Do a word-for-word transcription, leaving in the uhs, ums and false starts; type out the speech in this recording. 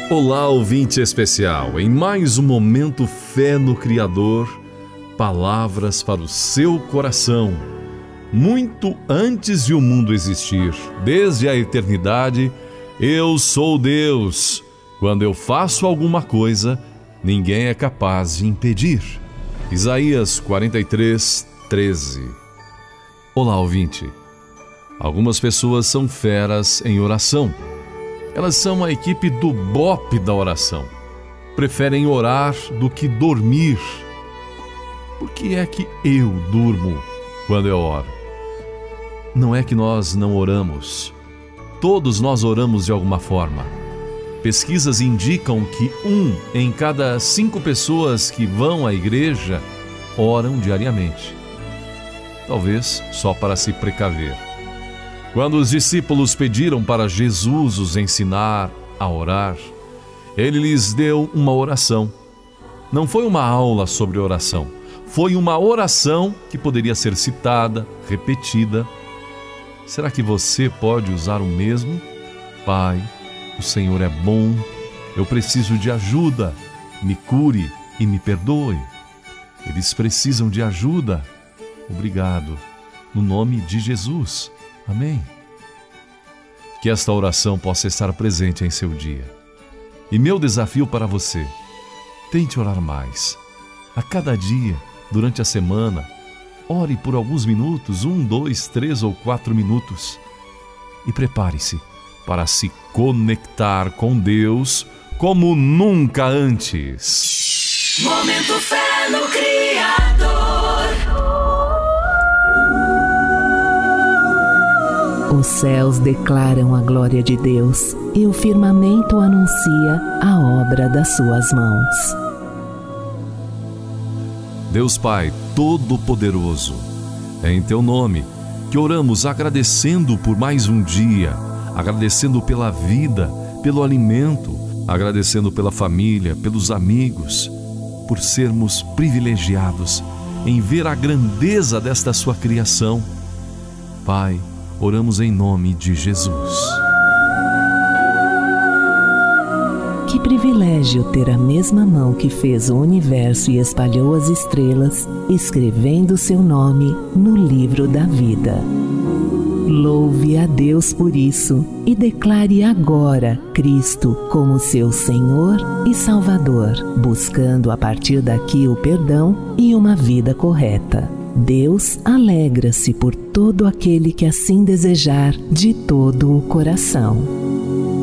Olá, ouvinte especial, em mais um momento Fé no Criador, palavras para o seu coração. Muito antes de o mundo existir, desde a eternidade, eu sou Deus. Quando eu faço alguma coisa, ninguém é capaz de impedir. Isaías quarenta e três, treze. Olá, ouvinte. Algumas pessoas são feras em oração. Elas são a equipe do bope da oração. Preferem orar do que dormir. Por que é que eu durmo quando eu oro? Não é que nós não oramos. Todos nós oramos de alguma forma. Pesquisas indicam que um em cada cinco pessoas que vão à igreja oram diariamente. Talvez só para se precaver. Quando os discípulos pediram para Jesus os ensinar a orar, ele lhes deu uma oração. Não foi uma aula sobre oração, foi uma oração que poderia ser citada, repetida. Será que você pode usar o mesmo? Pai, o Senhor é bom, eu preciso de ajuda, me cure e me perdoe. Eles precisam de ajuda. Obrigado, no nome de Jesus. Amém. Que esta oração possa estar presente em seu dia. E meu desafio para você, tente orar mais. A cada dia, durante a semana, ore por alguns minutos, um, dois, três ou quatro minutos. E prepare-se para se conectar com Deus como nunca antes. Momento Fé no Criador. Os céus declaram a glória de Deus e o firmamento anuncia a obra das suas mãos. Deus Pai Todo-Poderoso, é em Teu nome que oramos agradecendo por mais um dia, agradecendo pela vida, pelo alimento, agradecendo pela família, pelos amigos, por sermos privilegiados em ver a grandeza desta Sua criação. Pai, oramos em nome de Jesus. Que privilégio ter a mesma mão que fez o universo e espalhou as estrelas, escrevendo seu nome no livro da vida. Louve a Deus por isso e declare agora Cristo como seu Senhor e Salvador, buscando a partir daqui o perdão e uma vida correta. Deus alegra-se por todo aquele que assim desejar de todo o coração.